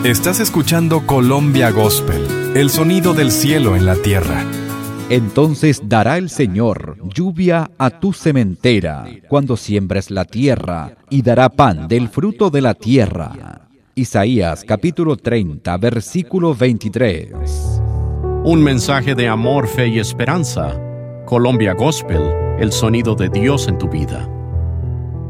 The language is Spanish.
Estás escuchando Colombia Gospel, el sonido del cielo en la tierra. Entonces dará el Señor lluvia a tu sementera cuando siembres la tierra, y dará pan del fruto de la tierra. Isaías capítulo 30, versículo 23. Un mensaje de amor, fe y esperanza. Colombia Gospel, el sonido de Dios en tu vida.